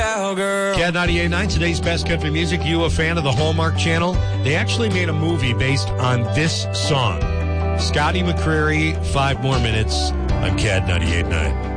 cowgirl. Cat 98.9, today's best country music. You a fan of the Hallmark Channel? They actually made a movie based on this song. Scotty McCreery, 5 more minutes on Cat 98.9.